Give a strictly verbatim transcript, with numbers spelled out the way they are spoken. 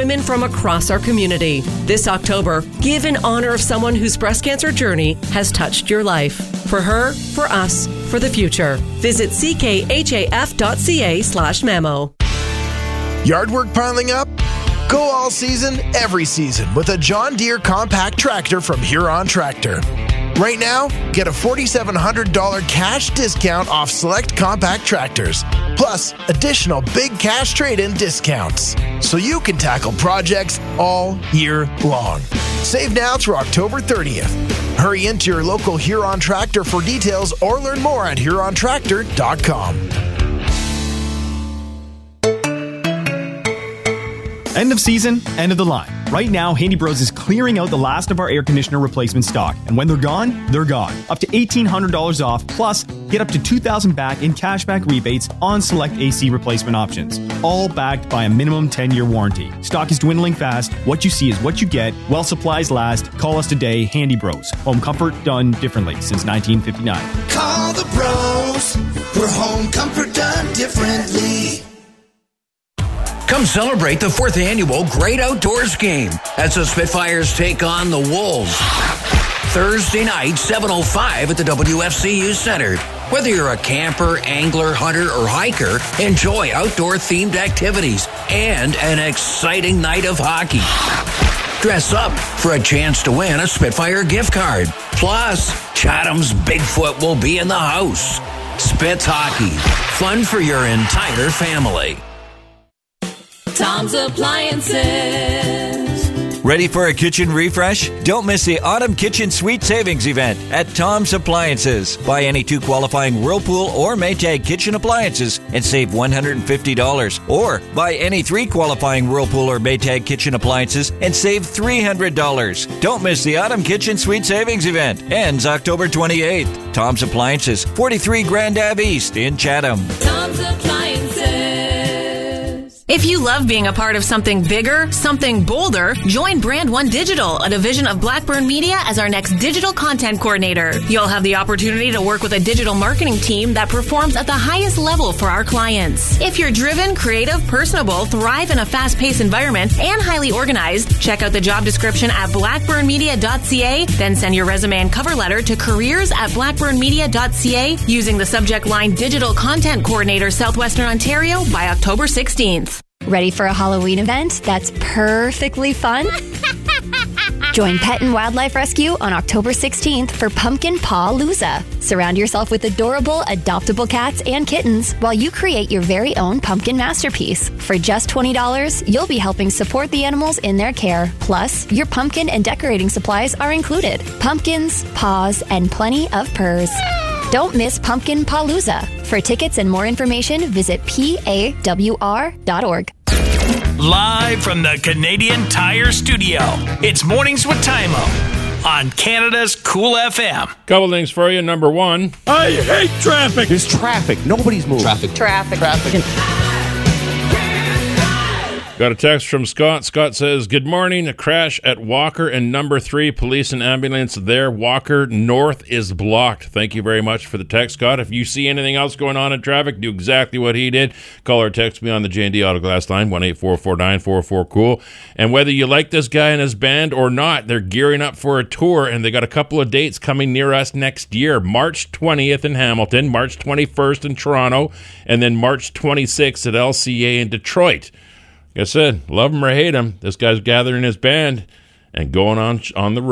women from across our community. This October, give in honor of someone whose breast cancer journey has touched your life. For her, for us, for the future. Visit ckhaf.ca slash memo. Yard work piling up? Go all season, every season with a John Deere compact tractor from Huron Tractor. Right now, get a four thousand seven hundred dollars cash discount off select compact tractors, plus additional big cash trade-in discounts, so you can tackle projects all year long. Save now through October thirtieth. Hurry into your local Huron Tractor for details or learn more at huron tractor dot com. End of season, end of the line. Right now, Handy Bros is clearing out the last of our air conditioner replacement stock. And when they're gone, they're gone. Up to eighteen hundred dollars off, plus get up to two thousand dollars back in cashback rebates on select A C replacement options. All backed by a minimum ten-year warranty. Stock is dwindling fast. What you see is what you get. While supplies last, call us today, Handy Bros. Home comfort done differently since nineteen fifty-nine. Call the bros for home comfort done differently. Come celebrate the fourth annual Great Outdoors Game as the Spitfires take on the Wolves. Thursday night, seven oh five at the W F C U Center. Whether you're a camper, angler, hunter, or hiker, enjoy outdoor-themed activities and an exciting night of hockey. Dress up for a chance to win a Spitfire gift card. Plus, Chatham's Bigfoot will be in the house. Spitz Hockey. Fun for your entire family. Tom's Appliances. Ready for a kitchen refresh? Don't miss the Autumn Kitchen Sweet Savings event at Tom's Appliances. Buy any two qualifying Whirlpool or Maytag kitchen appliances and save one hundred fifty dollars. Or buy any three qualifying Whirlpool or Maytag kitchen appliances and save three hundred dollars. Don't miss the Autumn Kitchen Sweet Savings event. Ends October twenty-eighth. Tom's Appliances, forty-three Grand Ave East in Chatham. Tom's Appliances. If you love being a part of something bigger, something bolder, join Brand One Digital, a division of Blackburn Media, as our next digital content coordinator. You'll have the opportunity to work with a digital marketing team that performs at the highest level for our clients. If you're driven, creative, personable, thrive in a fast-paced environment, and highly organized, check out the job description at blackburn media dot c a, then send your resume and cover letter to careers at blackburn media dot c a using the subject line Digital Content Coordinator Southwestern Ontario by October sixteenth. Ready for a Halloween event that's perfectly fun? Join Pet and Wildlife Rescue on October sixteenth for Pumpkin Paw-Loozah. Surround yourself with adorable, adoptable cats and kittens while you create your very own pumpkin masterpiece. For just twenty dollars, you'll be helping support the animals in their care. Plus, your pumpkin and decorating supplies are included. Pumpkins, paws, and plenty of purrs. Don't miss Pumpkin Paw-Loozah. For tickets and more information, visit P A W R dot org. Live from the Canadian Tire Studio, it's Mornings with Tymo on Canada's Cool F M. Couple things for you. Number one, I hate traffic. There's traffic. Nobody's moving. Traffic. Traffic. Traffic. Got a text from Scott. Scott says, good morning. A crash at Walker and number three. Police and ambulance there. Walker North is blocked. Thank you very much for the text, Scott. If you see anything else going on in traffic, do exactly what he did. Call or text me on the J and D Auto Glass line, one eight four four nine four four cool. And whether you like this guy and his band or not, they're gearing up for a tour, and they got a couple of dates coming near us next year. March twentieth in Hamilton, March twenty-first in Toronto, and then March twenty-sixth at L C A in Detroit. Like I said, love him or hate him, this guy's gathering his band and going on on the road.